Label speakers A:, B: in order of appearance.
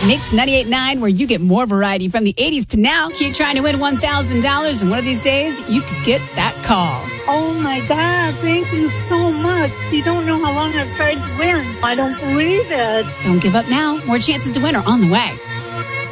A: Mix 98.9, where you get more variety from the 80s to now. Keep trying to win $1,000, and one of these days, you could get that call.
B: Oh, my God. Thank you so much. You don't know how long I've tried to win. I don't believe it.
A: Don't give up now. More chances to win are on the way.